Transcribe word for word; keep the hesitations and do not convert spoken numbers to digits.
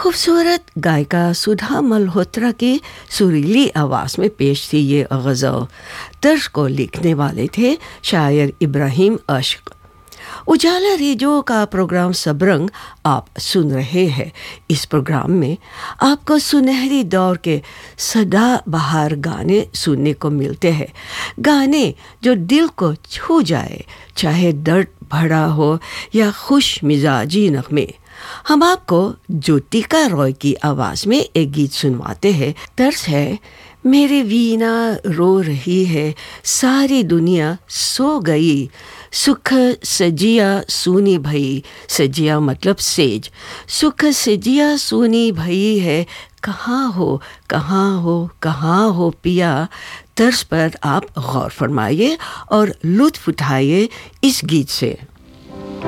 खूबसूरत गायिका सुधा मल्होत्रा की सुरीली आवाज़ में पेश थी ये गज़ल। तर्ज को लिखने वाले थे शायर इब्राहिम अश्क। उजाला रेडियो का प्रोग्राम सबरंग आप सुन रहे हैं। इस प्रोग्राम में आपको सुनहरी दौर के सदाबहार गाने सुनने को मिलते हैं, गाने जो दिल को छू जाए, चाहे दर्द भरा हो या खुश मिजाजी नगमे। हम आपको ज्योतिका रॉय की आवाज़ में एक गीत सुनवाते हैं। तर्ज है मेरी वीणा रो रही है, सारी दुनिया सो गई, सुख सजिया सूनी भई। सजिया मतलब सेज। सुख सजिया सूनी भई है, कहाँ हो कहाँ हो कहाँ हो पिया। तर्ज पर आप गौर फरमाइए और लुत्फ उठाइए इस गीत से।